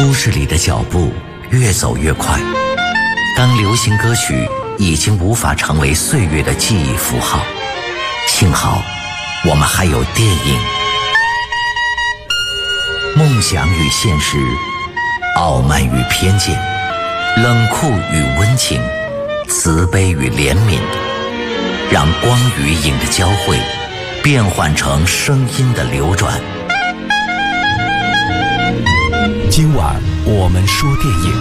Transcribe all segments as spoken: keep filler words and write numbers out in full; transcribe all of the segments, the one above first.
都市里的脚步越走越快，当流行歌曲已经无法成为岁月的记忆符号，幸好我们还有电影。梦想与现实，傲慢与偏见，冷酷与温情，慈悲与怜悯，让光与影的交汇变换成声音的流转。 今晚我们说电影。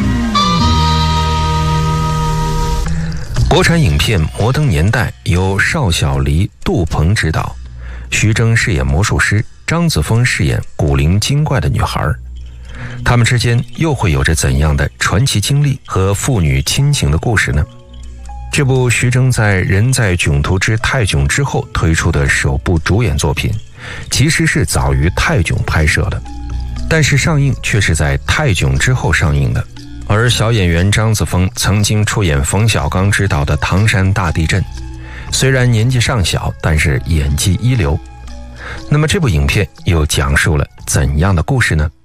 国产影片《摩登年代》由邵小黎、杜鹏执导，徐峥饰演魔术师，张子枫饰演古灵精怪的女孩。他们之间又会有着怎样的传奇经历和父女亲情的故事呢？这部徐峥在《人在囧途之泰囧》之后推出的首部主演作品，其实是早于泰囧拍摄的，但是上映却是在泰囧之后上映的。而小演员张子枫曾经出演冯小刚执导的《唐山大地震》，虽然年纪尚小，但是演技一流。那么这部影片又讲述了怎样的故事呢？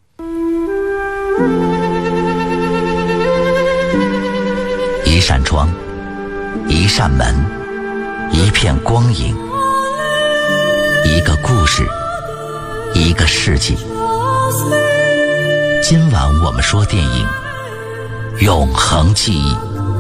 一扇窗，一扇门，一片光影，一个故事，一个世纪。今晚我们说电影，永恒记忆。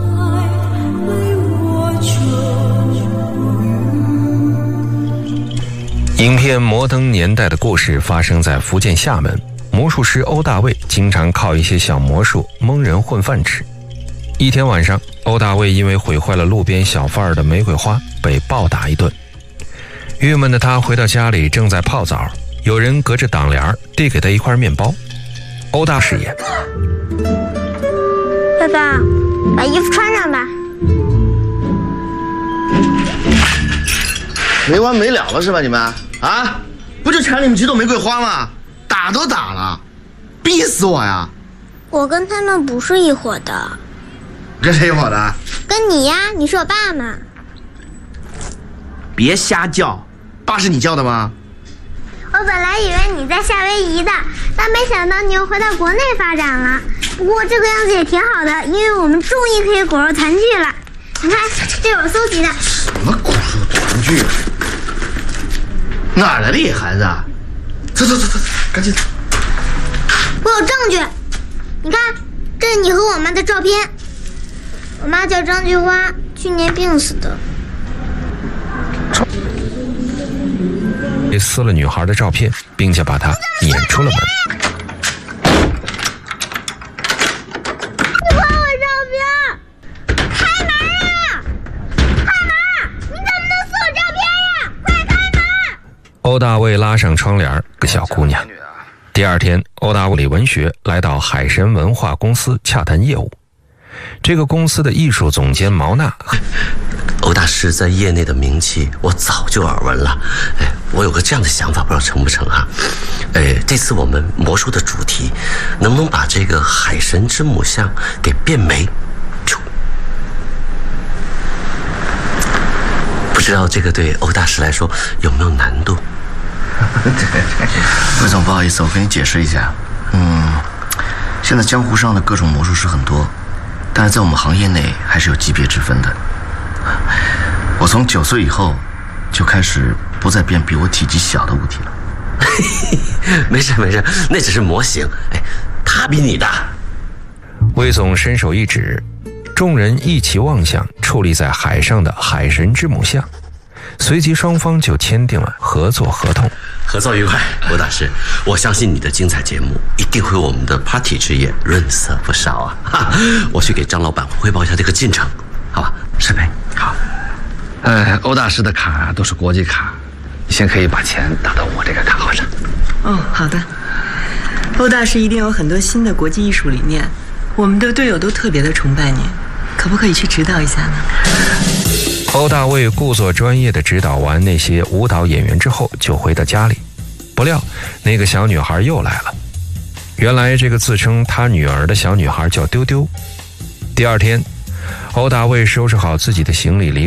影片《摩登年代》的故事发生在福建厦门，魔术师欧大卫经常靠一些小魔术蒙人混饭吃。一天晚上，欧大卫因为毁坏了路边小贩的玫瑰花，被暴打一顿。郁闷的他回到家里，正在泡澡，有人隔着挡帘递给他一块面包。欧大饰演： 爸爸，把衣服穿上吧。 没完没了了是吧？你们啊，不就抢你们几朵玫瑰花吗？打都打了，逼死我呀！ 我跟他们不是一伙的。 跟谁一伙的？ 跟你呀，你是我爸嘛。 别瞎叫，爸是你叫的吗？ 我本来以为你在夏威夷的，但没想到你又回到国内发展了。不过这个样子也挺好的，因为我们终于可以骨肉团聚了。你看，这是我搜集的。 什么骨肉团聚？哪来的野孩子啊？走走走走，赶紧走！ 我有证据，你看，这是你和我妈的照片。我妈叫张菊花，去年病死的。 撕了女孩的照片，并且把她撵出了门。 你还我照片！开门啊！开门！你怎么能撕我照片呀？快开门！ 欧大卫拉上窗帘，个小姑娘。第二天，欧大卫李文学来到海神文化公司洽谈业务。这个公司的艺术总监毛娜， 欧大师在业内的名气我早就耳闻了。哎，我有个这样的想法，不知道成不成啊？哎，这次我们魔术的主题能不能把这个海神之母像给变美？不知道这个对欧大师来说有没有难度？ 魏总，不好意思，我跟你解释一下。嗯，现在江湖上的各种魔术师很多，但是在我们行业内还是有级别之分的。我从九岁以后就开始不再变比我体积小的物体了。 没事没事，那只是模型。哎，他比你大。 魏总伸手一指，众人一齐望向矗立在海上的海神之母像，随即双方就签订了合作合同。 合作愉快，欧大师，我相信你的精彩节目一定会为我们的 party 之夜润色不少啊！哈，我去给张老板汇报一下这个进程，好吧？ 是呗。 好。 呃，欧大师的卡都是国际卡，你先可以把钱打到我这个卡号上。 哦，好的。欧大师一定有很多新的国际艺术理念，我们的队友都特别的崇拜你，可不可以去指导一下呢？ 欧大卫故作专业地指导完那些舞蹈演员之后，就回到家里。不料那个小女孩又来了。原来这个自称他女儿的小女孩叫丢丢。第二天，欧大卫收拾好自己的行李离